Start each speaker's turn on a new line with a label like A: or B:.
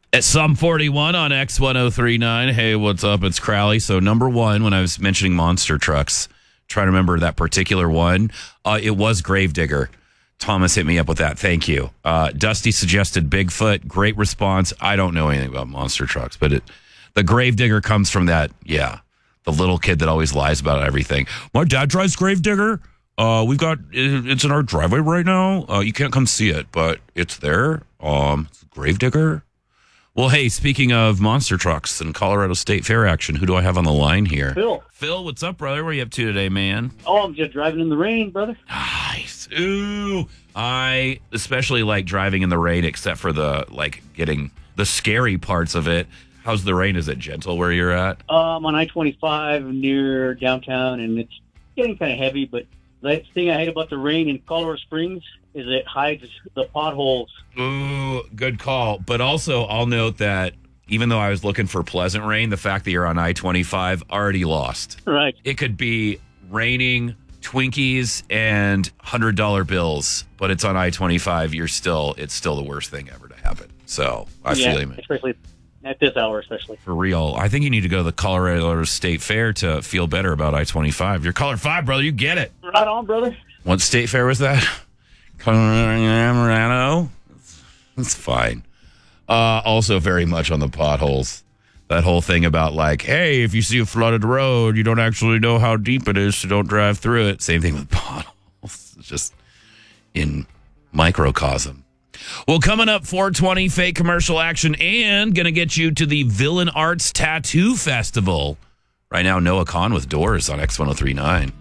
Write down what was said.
A: At Psalm 41 on X1039. Hey, what's up? It's Crowley. So number one, when I was mentioning monster trucks, trying to remember that particular one, it was Gravedigger. Thomas hit me up with that. Thank you. Dusty suggested Bigfoot. Great response. I don't know anything about monster trucks, but the Gravedigger comes from that, the little kid that always lies about everything. My dad drives Gravedigger. It's in our driveway right now. You can't come see it, but it's there. It's Gravedigger. Well, hey, speaking of monster trucks and Colorado State Fair action, who do I have on the line here?
B: Phil,
A: what's up, brother? What are you up to today, man?
B: Oh, I'm just driving in the rain, brother.
A: Nice. Ooh. I especially like driving in the rain, except for getting the scary parts of it. How's the rain? Is it gentle where you're at?
B: I'm on I-25 near downtown, and it's getting kind of heavy, but the thing I hate about the rain in Colorado Springs is it hides the potholes.
A: Ooh, good call. But also, I'll note that even though I was looking for pleasant rain, the fact that you're on I-25 already lost.
B: Right.
A: It could be raining, Twinkies, and $100 bills, but it's on I-25. It's still the worst thing ever to happen. So I feel you, man.
B: Especially at this hour, especially.
A: For real. I think you need to go to the Colorado State Fair to feel better about I-25. You're Color 5, brother. You get it.
B: Right on, brother.
A: What state fair was that? Colorado? That's fine. Also very much on the potholes. That whole thing about hey, if you see a flooded road, you don't actually know how deep it is, so don't drive through it. Same thing with potholes. It's just in microcosm. Well, coming up, 420 fake commercial action and going to get you to the Villain Arts Tattoo Festival. Right now, Noah Kahn with Doors on X1039.